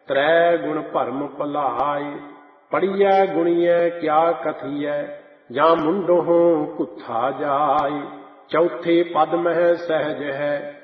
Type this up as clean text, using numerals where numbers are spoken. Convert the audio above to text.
ਤ੍ਰੈ ਗੁਣ ਭਰਮ ਭੁਲਾਏ। ਪੜੀਐ ਗੁਣੀਐ ਕਿਆ ਕਥੀਐ, ਜਾਂ ਮੁੰਡੋਂ ਕੁੱਥਾ ਜਾਏ। ਚੌਥੇ ਪਦ ਮਹਿ ਸਹਿਜ ਹੈ,